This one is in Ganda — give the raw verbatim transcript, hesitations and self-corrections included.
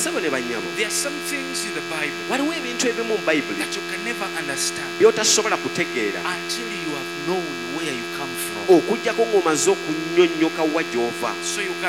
basabo ne bannyabo, there are some things in the Bible waliwo ebintu ebimu mu bayibuli that you can never understand by'otasobola kutegeera until you have known where you come from. okuggyako ng'omaze okunnyonnyoka wa gy'ova. So you can